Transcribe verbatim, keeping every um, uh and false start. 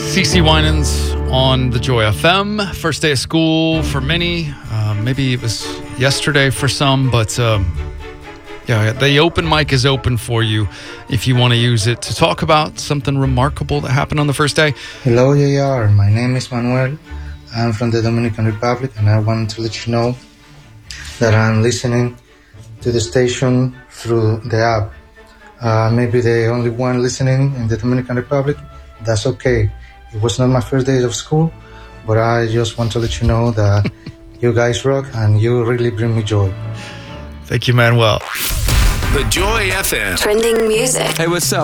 CeCe Winans on the Joy F M. First day of school for many. Uh, maybe it was yesterday for some, but um, yeah, the open mic is open for you if you want to use it to talk about something remarkable that happened on the first day. Hello, J R. My name is Manuel. I'm from the Dominican Republic, and I want to let you know that I'm listening to the station through the app. Uh, maybe the only one listening in the Dominican Republic. That's okay. It was not my first day of school, but I just want to let you know that you guys rock and you really bring me joy. Thank you, Manuel. The Joy F M. Trending music. Hey, what's up?